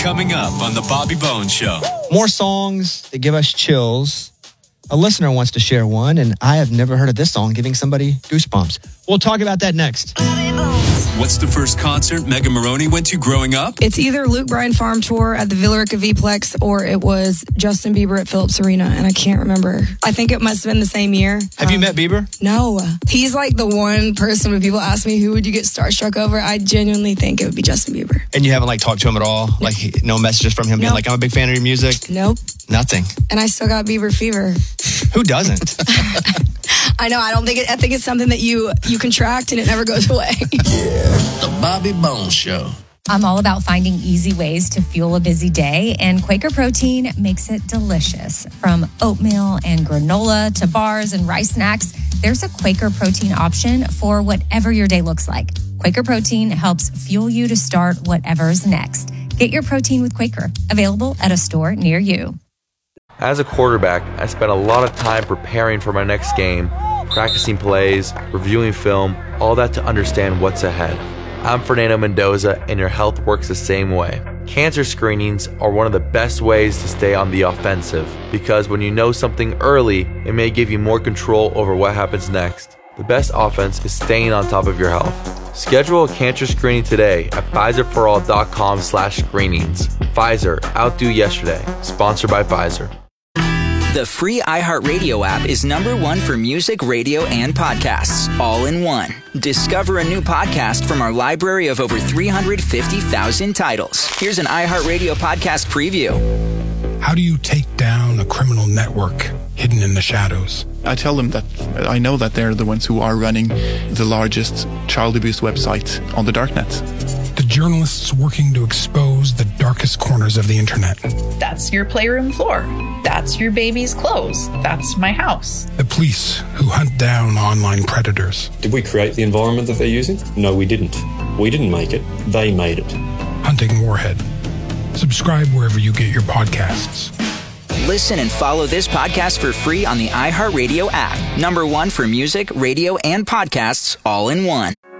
Coming up on The Bobby Bones Show. More songs that give us chills. A listener wants to share one, and I have never heard of this song giving somebody goosebumps. We'll talk about that next. What's the first concert Megan Moroney went to growing up? It's either Luke Bryan Farm Tour at the Villa Rica V-Plex or it was Justin Bieber at Phillips Arena, and I can't remember. I think it must have been the same year. Have you met Bieber? No. He's like the one person when people ask me who would you get starstruck over, I genuinely think it would be Justin Bieber. And you haven't talked to him at all? Nope. Like no messages from him being like, I'm a big fan of your music? Nope. Nothing. And I still got Bieber fever. Who doesn't? I know. I think it's something that you contract and it never goes away. The Bobby Bones Show. I'm all about finding easy ways to fuel a busy day, and Quaker Protein makes it delicious. From oatmeal and granola to bars and rice snacks, there's a Quaker Protein option for whatever your day looks like. Quaker Protein helps fuel you to start whatever's next. Get your protein with Quaker, available at a store near you. As a quarterback, I spent a lot of time preparing for my next game, practicing plays, reviewing film, all that to understand what's ahead. I'm Fernando Mendoza, and your health works the same way. Cancer screenings are one of the best ways to stay on the offensive, because when you know something early, it may give you more control over what happens next. The best offense is staying on top of your health. Schedule a cancer screening today at Pfizerforall.com/screenings. Pfizer, outdo yesterday. Sponsored by Pfizer. The free iHeartRadio app is #1 for music, radio, and podcasts, all in one. Discover a new podcast from our library of over 350,000 titles. Here's an iHeartRadio podcast preview. How do you take down a criminal network hidden in the shadows? I tell them that I know that they're the ones who are running the largest child abuse website on the darknet. The journalists working to expose the darkest corners of the internet. That's your playroom floor. That's your baby's clothes. That's my house. The police who hunt down online predators. Did we create the environment that they're using? No, we didn't. We didn't make it. They made it. Hunting Warhead. Subscribe wherever you get your podcasts. Listen and follow this podcast for free on the iHeartRadio app. #1 for music, radio, and podcasts, all in one.